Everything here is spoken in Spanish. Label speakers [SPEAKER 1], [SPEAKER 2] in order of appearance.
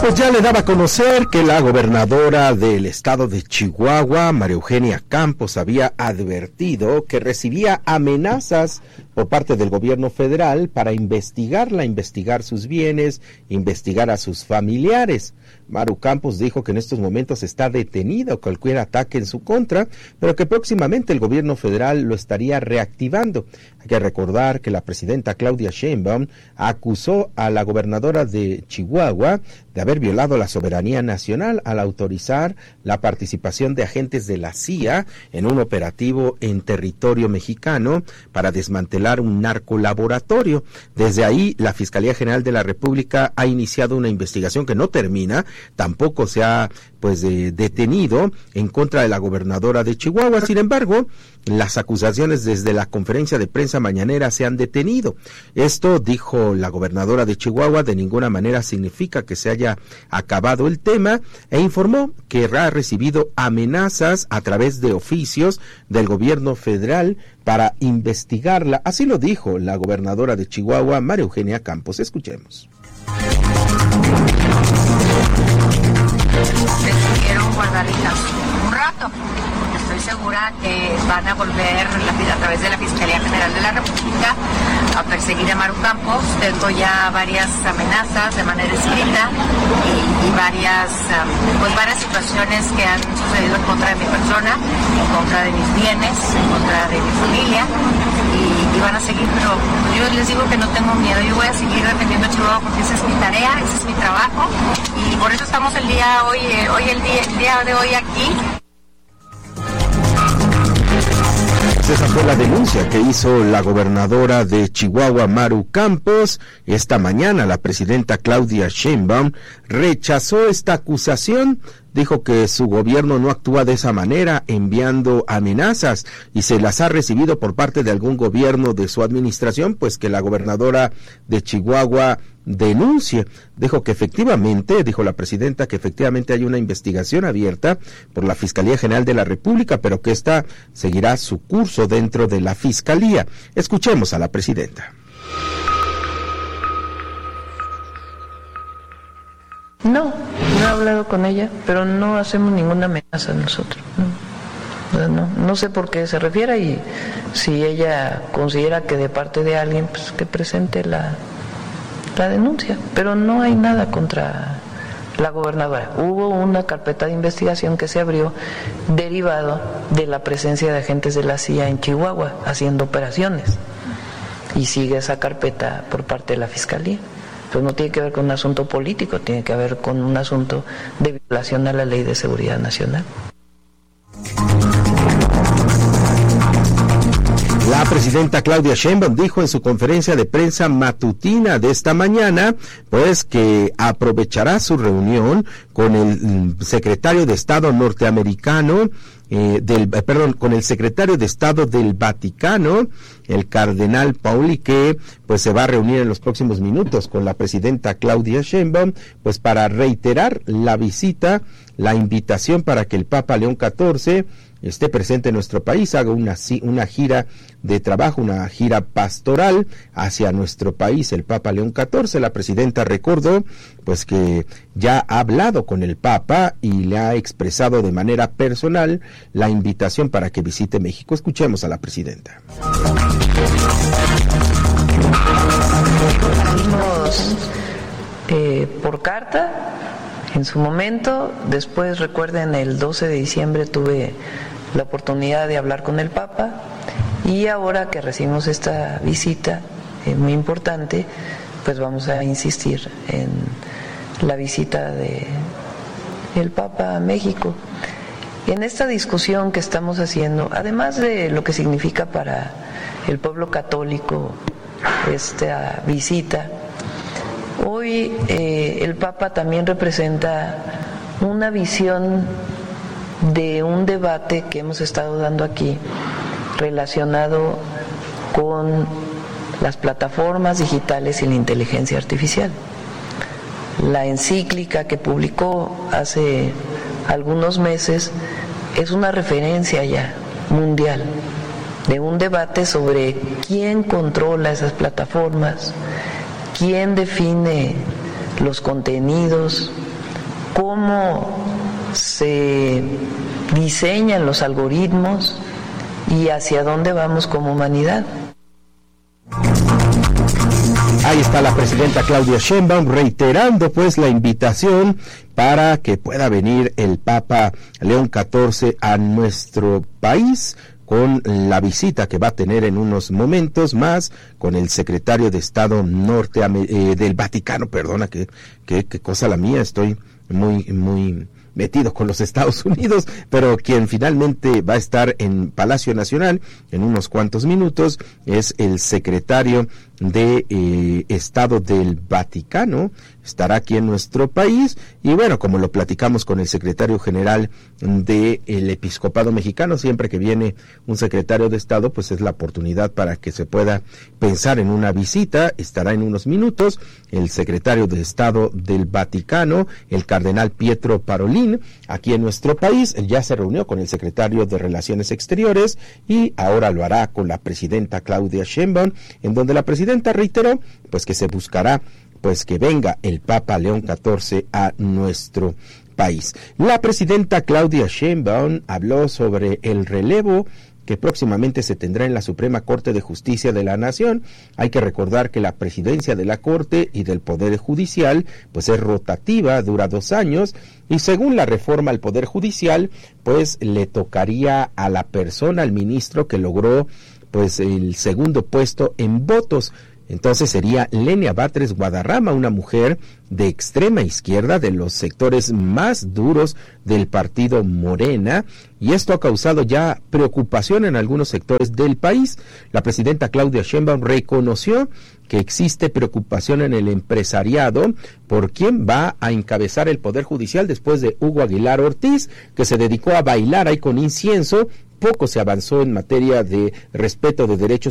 [SPEAKER 1] Pues ya le daba a conocer que la gobernadora del estado de Chihuahua, María Eugenia Campos, había advertido que recibía amenazas por parte del gobierno federal para investigar sus bienes, investigar a sus familiares. Maru Campos dijo que en estos momentos está detenido cualquier ataque en su contra, pero que próximamente el gobierno federal lo estaría reactivando. Hay que recordar que la presidenta Claudia Sheinbaum acusó a la gobernadora de Chihuahua de haber violado la soberanía nacional al autorizar la participación de agentes de la CIA en un operativo en territorio mexicano para desmantelar un narcolaboratorio. Desde ahí, la Fiscalía General de la República ha iniciado una investigación que no termina, tampoco se ha detenido en contra de la gobernadora de Chihuahua. Sin embargo, las acusaciones desde la conferencia de prensa mañanera se han detenido. Esto, dijo la gobernadora de Chihuahua, de ninguna manera significa que se haya acabado el tema, e informó que ha recibido amenazas a través de oficios del gobierno federal para investigarla. Así lo dijo la gobernadora de Chihuahua, María Eugenia Campos. Escuchemos.
[SPEAKER 2] Decidieron guardar el caso un rato. Estoy segura que van a volver a través de la Fiscalía General de la República a perseguir a Maru Campos. Tengo ya varias amenazas de manera escrita y varias situaciones que han sucedido en contra de mi persona, en contra de mis bienes, en contra de mi familia y van a seguir, pero yo les digo que no tengo miedo. Yo voy a seguir defendiendo a Chihuahua porque esa es mi tarea, ese es mi trabajo y por eso estamos el día de hoy aquí.
[SPEAKER 1] Esa fue la denuncia que hizo la gobernadora de Chihuahua, Maru Campos. Esta mañana la presidenta Claudia Sheinbaum rechazó esta acusación. Dijo que su gobierno no actúa de esa manera, enviando amenazas, y se las ha recibido por parte de algún gobierno de su administración, pues que la gobernadora de Chihuahua denuncie. Dijo la presidenta, que efectivamente hay una investigación abierta por la Fiscalía General de la República, pero que esta seguirá su curso dentro de la Fiscalía. Escuchemos a la presidenta.
[SPEAKER 3] No he hablado con ella, pero no hacemos ninguna amenaza nosotros. No sé por qué se refiere y si ella considera que de parte de alguien, pues que presente la denuncia. Pero no hay nada contra la gobernadora. Hubo una carpeta de investigación que se abrió derivado de la presencia de agentes de la CIA en Chihuahua haciendo operaciones y sigue esa carpeta por parte de la Fiscalía. Pues no tiene que ver con un asunto político, tiene que ver con un asunto de violación a la Ley de Seguridad Nacional.
[SPEAKER 1] La presidenta Claudia Sheinbaum dijo en su conferencia de prensa matutina de esta mañana, pues que aprovechará su reunión con el secretario de Estado norteamericano, con el secretario de Estado del Vaticano, el cardenal Pauli, que pues se va a reunir en los próximos minutos con la presidenta Claudia Sheinbaum, pues para reiterar la invitación para que el Papa León XIV esté presente en nuestro país, haga una gira de trabajo, una gira pastoral hacia nuestro país. El Papa León XIV, la presidenta recordó pues que ya ha hablado con el Papa y le ha expresado de manera personal la invitación para que visite México. Escuchemos a la presidenta.
[SPEAKER 3] Por carta en su momento, después recuerden el 12 de diciembre tuve la oportunidad de hablar con el Papa y ahora que recibimos esta visita muy importante, pues vamos a insistir en la visita del Papa a México. En esta discusión que estamos haciendo, además de lo que significa para el pueblo católico esta visita, hoy el Papa también representa una visión de un debate que hemos estado dando aquí relacionado con las plataformas digitales y la inteligencia artificial. La encíclica que publicó hace algunos meses es una referencia ya mundial de un debate sobre quién controla esas plataformas, quién define los contenidos, cómo se diseñan los algoritmos y hacia dónde vamos como humanidad.
[SPEAKER 1] Ahí está la presidenta Claudia Sheinbaum reiterando pues la invitación para que pueda venir el Papa León XIV a nuestro país, con la visita que va a tener en unos momentos más con el secretario de Estado del Vaticano. Perdona, qué cosa la mía, estoy muy metido con los Estados Unidos, pero quien finalmente va a estar en Palacio Nacional en unos cuantos minutos es el secretario de Estado del Vaticano. Estará aquí en nuestro país y bueno, como lo platicamos con el secretario general del Episcopado Mexicano, siempre que viene un secretario de Estado, pues es la oportunidad para que se pueda pensar en una visita. Estará en unos minutos el secretario de Estado del Vaticano, el cardenal Pietro Parolin, aquí en nuestro país. Él ya se reunió con el secretario de Relaciones Exteriores y ahora lo hará con la presidenta Claudia Sheinbaum, en donde la presidenta reiteró pues que se buscará pues que venga el Papa León XIV a nuestro país. La presidenta Claudia Sheinbaum habló sobre el relevo que próximamente se tendrá en la Suprema Corte de Justicia de la Nación. Hay que recordar que la presidencia de la Corte y del Poder Judicial pues es rotativa, dura 2 años, y según la reforma al Poder Judicial pues le tocaría a la persona, al ministro que logró pues el segundo puesto en votos. Entonces sería Lenia Batres Guadarrama, una mujer de extrema izquierda, de los sectores más duros del partido Morena, y esto ha causado ya preocupación en algunos sectores del país. La presidenta Claudia Sheinbaum reconoció que existe preocupación en el empresariado por quién va a encabezar el Poder Judicial después de Hugo Aguilar Ortiz, que se dedicó a bailar ahí con incienso. Poco se avanzó en materia de respeto de derechos